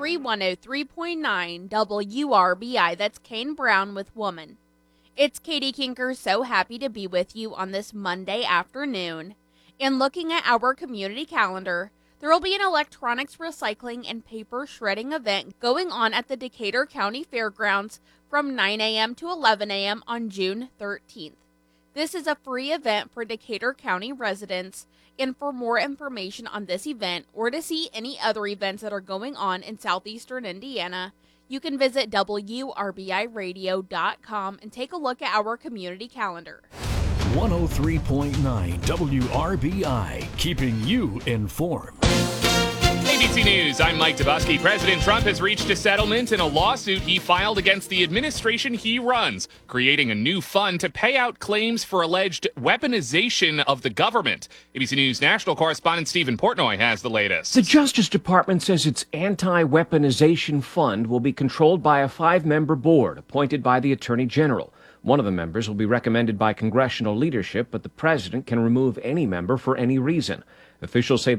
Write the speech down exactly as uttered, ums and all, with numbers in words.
free one oh three point nine W R B I. That's Kane Brown with Woman. It's Katie Kinker, so happy to be with you on this Monday afternoon. And looking at our community calendar, there will be an electronics recycling and paper shredding event going on at the Decatur County Fairgrounds from nine a.m. to eleven a.m. on June thirteenth. This is a free event for Decatur County residents, and for more information on this event or to see any other events that are going on in southeastern Indiana, you can visit W R B I radio dot com and take a look at our community calendar. one oh three point nine W R B I, keeping you informed. A B C News, I'm Mike Dubusky. President Trump has reached a settlement in a lawsuit he filed against the administration he runs, creating a new fund to pay out claims for alleged weaponization of the government. A B C News national correspondent Stephen Portnoy has the latest. The Justice Department says its anti-weaponization fund will be controlled by a five-member board appointed by the Attorney General. One of the members will be recommended by congressional leadership, but the president can remove any member for any reason. Officials say